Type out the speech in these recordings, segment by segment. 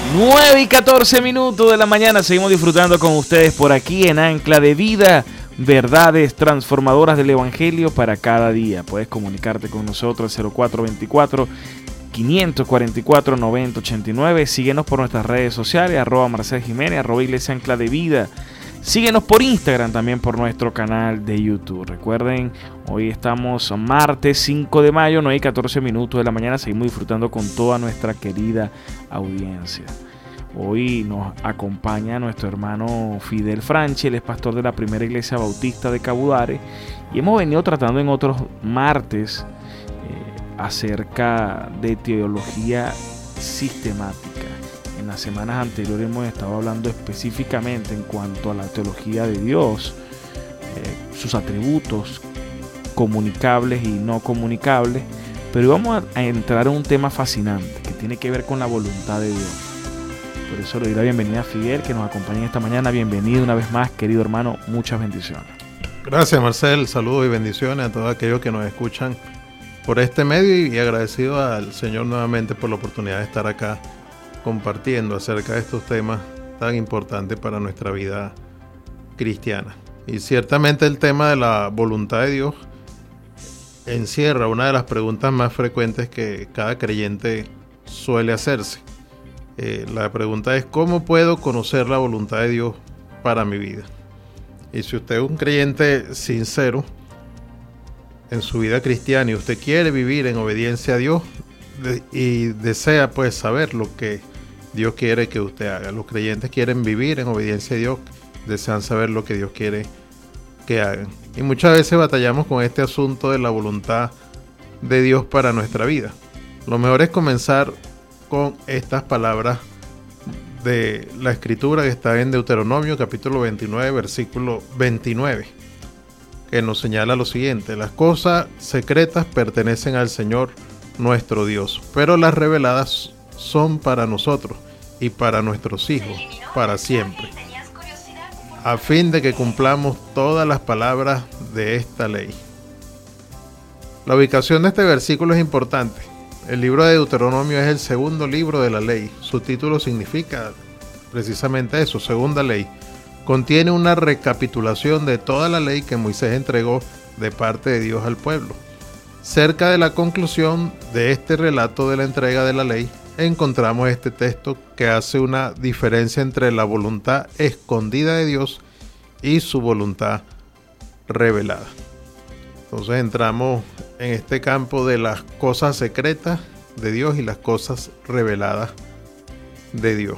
9:14 de la mañana, seguimos disfrutando con ustedes por aquí en Ancla de Vida, verdades transformadoras del Evangelio para cada día. Puedes comunicarte con nosotros al 0424-544-9089. Síguenos por nuestras redes sociales, @Marcel Jiménez, @Iglesia Ancla de Vida. Síguenos por Instagram, también por nuestro canal de YouTube. Recuerden, hoy estamos martes 5 de mayo, 9:14 de la mañana. Seguimos disfrutando con toda nuestra querida audiencia. Hoy nos acompaña nuestro hermano Fidel Franchi, él es pastor de la Primera Iglesia Bautista de Cabudare. Y hemos venido tratando en otros martes acerca de teología sistemática. En las semanas anteriores hemos estado hablando específicamente en cuanto a la teología de Dios, sus atributos comunicables y no comunicables, pero vamos a entrar en un tema fascinante que tiene que ver con la voluntad de Dios. Por eso le doy la bienvenida a Fidel, que nos acompaña esta mañana. Bienvenido una vez más, querido hermano, muchas bendiciones. Gracias, Marcel, saludos y bendiciones a todos aquellos que nos escuchan por este medio y agradecido al Señor nuevamente por la oportunidad de estar acá compartiendo acerca de estos temas tan importantes para nuestra vida cristiana. Y ciertamente el tema de la voluntad de Dios encierra una de las preguntas más frecuentes que cada creyente suele hacerse. La pregunta es: ¿cómo puedo conocer la voluntad de Dios para mi vida? Y si usted es un creyente sincero en su vida cristiana y usted quiere vivir en obediencia a Dios y desea pues saber lo que Dios quiere que usted haga. Los creyentes quieren vivir en obediencia a Dios, desean saber lo que Dios quiere que hagan. Y muchas veces batallamos con este asunto de la voluntad de Dios para nuestra vida. Lo mejor es comenzar con estas palabras de la Escritura que está en Deuteronomio capítulo 29, versículo 29, que nos señala lo siguiente: las cosas secretas pertenecen al Señor nuestro Dios, pero las reveladas son para nosotros y para nuestros hijos para siempre, a fin de que cumplamos todas las palabras de esta ley. La ubicación de este versículo es importante. El libro de Deuteronomio es el segundo libro de la ley. Su título significa precisamente eso, segunda ley. Contiene una recapitulación de toda la ley que Moisés entregó de parte de Dios al pueblo. Cerca de la conclusión de este relato de la entrega de la ley, encontramos este texto que hace una diferencia entre la voluntad escondida de Dios y su voluntad revelada. Entonces entramos en este campo de las cosas secretas de Dios y las cosas reveladas de Dios.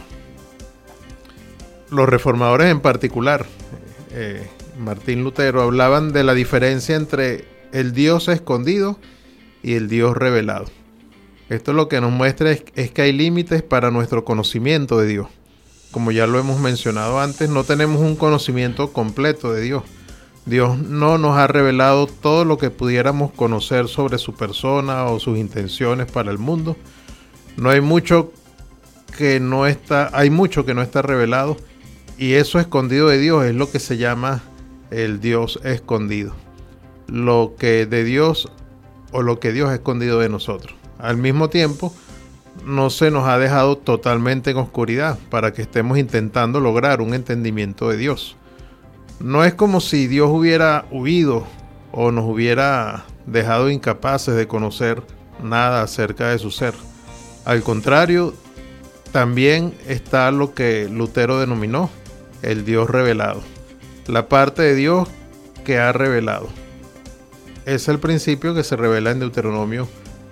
Los reformadores en particular, Martín Lutero, hablaban de la diferencia entre el Dios escondido y el Dios revelado. Esto lo que nos muestra es que hay límites para nuestro conocimiento de Dios. Como ya lo hemos mencionado antes, no tenemos un conocimiento completo de Dios. Dios no nos ha revelado todo lo que pudiéramos conocer sobre su persona o sus intenciones para el mundo. Hay mucho que no está revelado, y eso escondido de Dios es lo que se llama el Dios escondido. Lo que de Dios o lo que Dios ha escondido de nosotros. Al mismo tiempo, no se nos ha dejado totalmente en oscuridad para que estemos intentando lograr un entendimiento de Dios. No es como si Dios hubiera huido o nos hubiera dejado incapaces de conocer nada acerca de su ser. Al contrario, también está lo que Lutero denominó el Dios revelado, la parte de Dios que ha revelado. Es el principio que se revela en Deuteronomio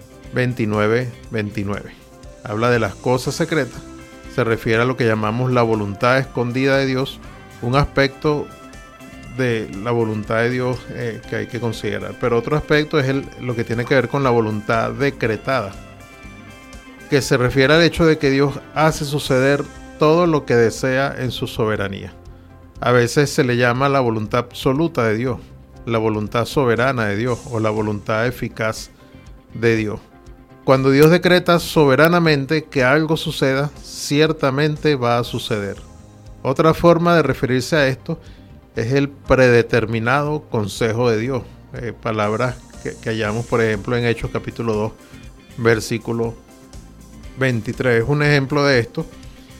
29:29. Habla de las cosas secretas, se refiere a lo que llamamos la voluntad escondida de Dios, un aspecto de la voluntad de Dios que hay que considerar. Pero otro aspecto es lo que tiene que ver con la voluntad decretada, que se refiere al hecho de que Dios hace suceder todo lo que desea en su soberanía. A veces se le llama la voluntad absoluta de Dios, la voluntad soberana de Dios o la voluntad eficaz de Dios. Cuando Dios decreta soberanamente que algo suceda, ciertamente va a suceder. Otra forma de referirse a esto es el predeterminado consejo de Dios. Palabras que hallamos, por ejemplo, en Hechos capítulo 2, versículo 23. Es un ejemplo de esto.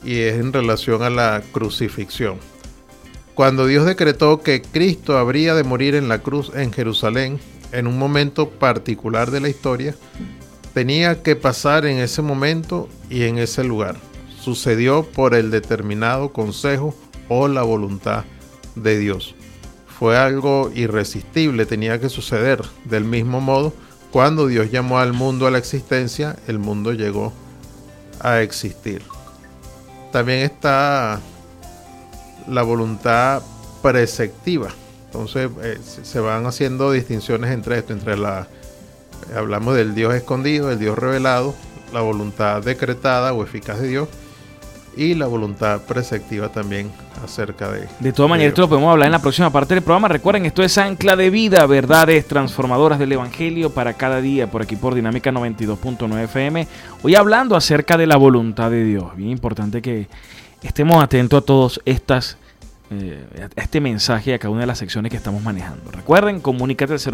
y es en relación a la crucifixión. Cuando Dios decretó que Cristo habría de morir en la cruz en Jerusalén, en un momento particular de la historia, tenía que pasar en ese momento y en ese lugar. Sucedió por el determinado consejo o la voluntad de Dios. Fue algo irresistible, tenía que suceder. Del mismo modo, cuando Dios llamó al mundo a la existencia, el mundo llegó a existir. También está la voluntad preceptiva. Entonces se van haciendo distinciones entre esto, hablamos del Dios escondido, el Dios revelado, la voluntad decretada o eficaz de Dios y la voluntad preceptiva también acerca de... De todas maneras, esto lo podemos hablar en la próxima parte del programa. Recuerden, esto es Ancla de Vida, verdades transformadoras del Evangelio para cada día, por aquí por Dinámica 92.9 FM. Hoy hablando acerca de la voluntad de Dios. Bien importante que estemos atentos a todas estas este mensaje y a cada una de las secciones que estamos manejando. Recuerden, comunícate al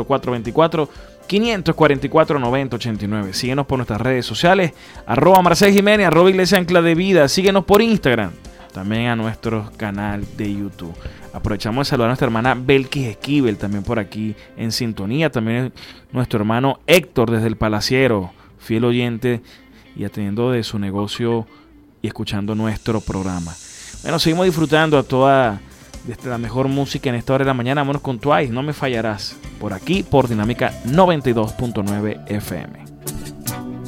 0424-544-9089. Síguenos por nuestras redes sociales, @Marcel Jiménez, @Iglesia Ancla de Vida. Síguenos por Instagram, también a nuestro canal de YouTube. Aprovechamos de saludar a nuestra hermana Belkis Esquivel, también por aquí en sintonía. También nuestro hermano Héctor desde el Palaciero, fiel oyente y atendiendo de su negocio y escuchando nuestro programa. Bueno, seguimos disfrutando a toda la mejor música en esta hora de la mañana. Vámonos con Twice, No Me Fallarás, por aquí por Dinámica 92.9 FM.